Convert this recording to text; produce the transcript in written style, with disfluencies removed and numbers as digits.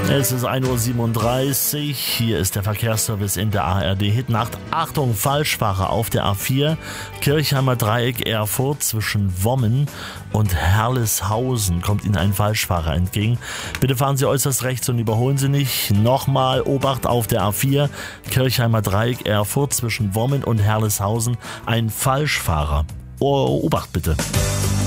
Es ist 1:37 Uhr, hier ist der Verkehrsservice in der ARD-Hitnacht. Achtung, Falschfahrer auf der A4, Kirchheimer Dreieck Erfurt zwischen Wommen und Herleshausen kommt Ihnen ein Falschfahrer entgegen. Bitte fahren Sie äußerst rechts und überholen Sie nicht. Nochmal, Obacht auf der A4, Kirchheimer Dreieck Erfurt zwischen Wommen und Herleshausen, ein Falschfahrer. Obacht bitte.